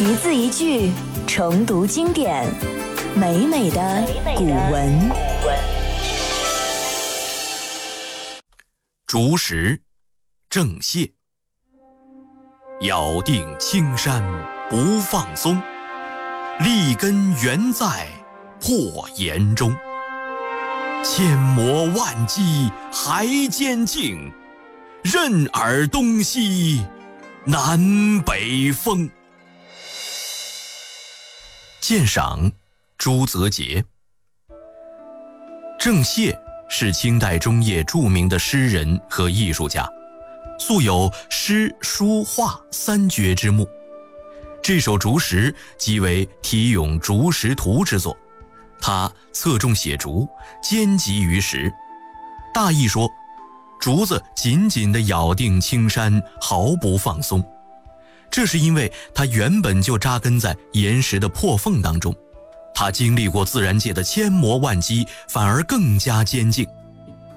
一字一句重读经典，美美的古文。 竹石，郑燮。咬定青山不放松，立根原在破岩中。千磨万击还坚劲，任尔东西南北风。鉴赏朱泽杰。郑燮是清代中叶著名的诗人和艺术家，素有诗书画三绝之目。这首竹石即为题咏竹石图之作，他侧重写竹，兼集于石。大意说，竹子紧紧地咬定青山，毫不放松。这是因为它原本就扎根在岩石的破缝当中，它经历过自然界的千磨万击，反而更加坚劲，